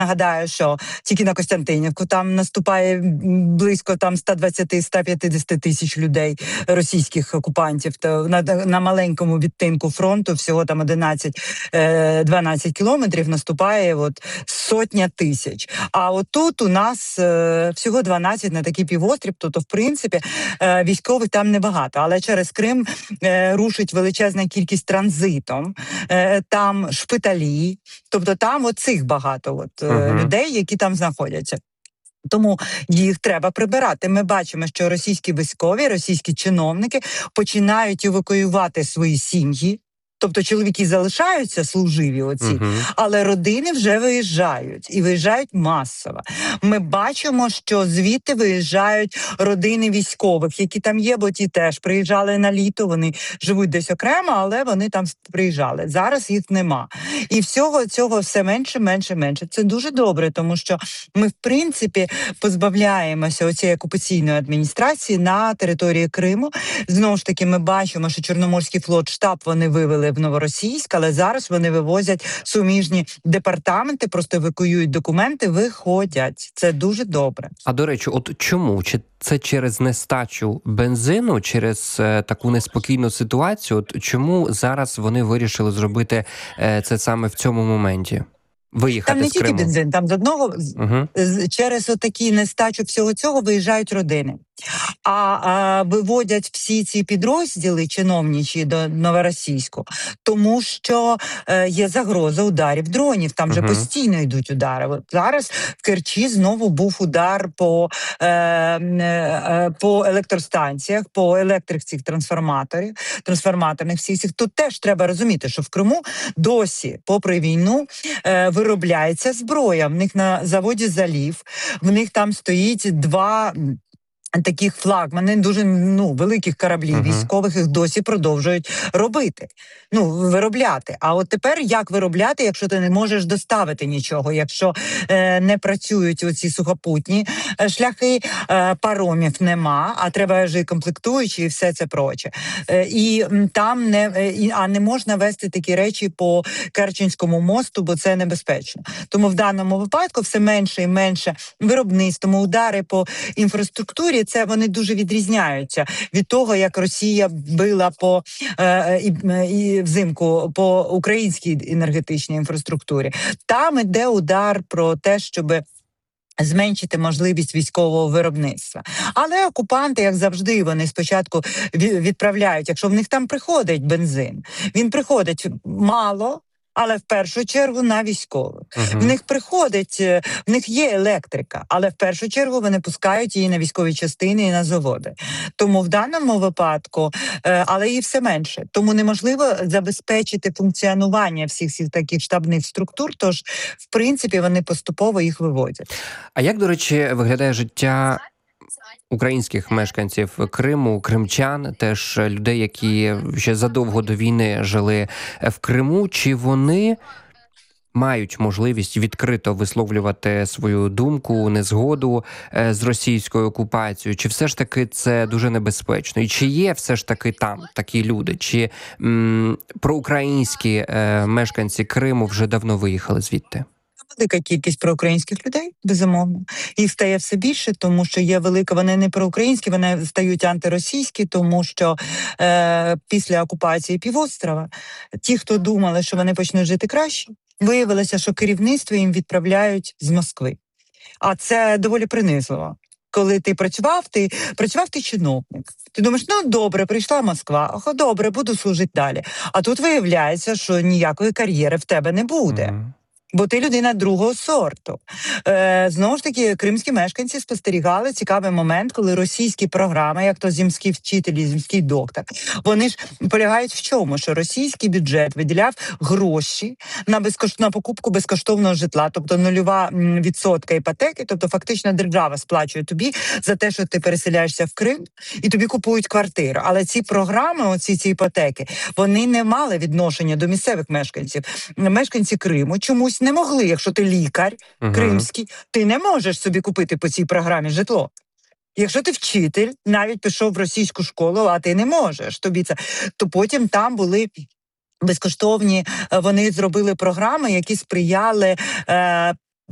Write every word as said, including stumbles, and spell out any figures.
Нагадаю, що тільки на Костянтинівку там наступає близько там сто двадцять - сто п'ятдесят тисяч людей, російських окупантів. То на, на маленькому відтинку фронту всього там одинадцять-дванадцять кілометрів наступає от сотня тисяч. А отут у нас е, всього дванадцять на такий півострів, тобто, в принципі, е, військових там небагато. Але через Крим е, рушить величезна кількість транзитом, е, там шпиталі, тобто там оцих багато от, Угу. людей, які там знаходяться. Тому їх треба прибирати. Ми бачимо, що російські військові, російські чиновники починають евакуювати свої сім'ї. Тобто чоловіки залишаються служиві оці, Угу. але родини вже виїжджають. І виїжджають масово. Ми бачимо, що звідти виїжджають родини військових, які там є, бо ті теж приїжджали на літо, вони живуть десь окремо, але вони там приїжджали. Зараз їх нема. І всього цього все менше, менше, менше. Це дуже добре, тому що ми, в принципі, позбавляємося оцієї окупаційної адміністрації на території Криму. Знову ж таки, ми бачимо, що Чорноморський флот, штаб вони вивели в Новоросійськ, але зараз вони вивозять суміжні департаменти, просто евакуюють документи, виходять. Це дуже добре. А, до речі, от чому? Чи це через нестачу бензину, через е, таку неспокійну ситуацію? От чому зараз вони вирішили зробити е, це саме в цьому моменті? Виїхати Там не з тільки Криму? бензин, там з одного, Угу. з- через отакі нестачу всього цього виїжджають родини. А, а виводять всі ці підрозділи чиновничі до Новоросійську, тому що е, є загроза ударів дронів, там же Мгм. постійно йдуть удари. От зараз в Керчі знову був удар по, е, е, по електростанціях, по електрикцих трансформаторів, трансформаторних всіх цих. Тут теж треба розуміти, що в Криму досі, попри війну, е, виробляється зброя. В них на заводі «Залів», в них там стоїть два таких флагмани, дуже ну, великих кораблів Мгм. військових, їх досі продовжують робити, ну, виробляти. А от тепер як виробляти, якщо ти не можеш доставити нічого, якщо е, не працюють оці сухопутні е, шляхи, е, паромів нема, а треба ж і комплектуючі, і все це проче. Е, і м, там не, е, і, а не можна вести такі речі по Керченському мосту, бо це небезпечно. Тому в даному випадку все менше і менше виробництво, удари по інфраструктурі, це вони дуже відрізняються від того, як Росія била по е, і, і взимку по українській енергетичній інфраструктурі. Там іде удар про те, щоб зменшити можливість військового виробництва. Але окупанти, як завжди, вони спочатку ві- відправляють, якщо в них там приходить бензин, він приходить мало, але в першу чергу на військових. В Мгм. них приходить, е, в них є електрика, але в першу чергу вони пускають її на військові частини і на заводи. Тому в даному випадку, е, але її все менше. Тому неможливо забезпечити функціонування всіх всіх таких штабних структур, тож, в принципі, вони поступово їх виводять. А як, до речі, виглядає життя українських мешканців Криму, кримчан, теж людей, які ще задовго до війни жили в Криму? Чи вони мають можливість відкрито висловлювати свою думку, незгоду е, з російською окупацією? Чи все ж таки це дуже небезпечно? І чи є все ж таки там такі люди? Чи м, проукраїнські е, мешканці Криму вже давно виїхали звідти? Велика кількість проукраїнських людей, безумовно. Їх стає все більше, тому що є велика, вони не проукраїнські, вони стають антиросійські, тому що е, після окупації півострова ті, хто думали, що вони почнуть жити краще, виявилося, що керівництво їм відправляють з Москви. А це доволі принизливо. Коли ти працював, ти працював ти чиновник. Ти думаєш, ну добре, прийшла Москва, ох, добре, буду служити далі. А тут виявляється, що ніякої кар'єри в тебе не буде. Мгм. Бо ти людина другого сорту. Е, знову ж таки, кримські мешканці спостерігали цікавий момент, коли російські програми, як то «Зімський вчитель» і «Зімський доктор», вони ж полягають в чому? Що російський бюджет виділяв гроші на, безкош... на покупку безкоштовного житла, тобто нульова м, відсотка іпотеки, тобто фактично держава сплачує тобі за те, що ти переселяєшся в Крим, і тобі купують квартиру. Але ці програми, оці ці іпотеки, вони не мали відношення до місцевих мешканців. Мешканці Криму чомусь не могли, якщо ти лікар Мгм. кримський, ти не можеш собі купити по цій програмі житло. Якщо ти вчитель, навіть пішов в російську школу, а ти не можеш, тобі це, то потім там були безкоштовні, е, вони зробили програми, які сприяли е,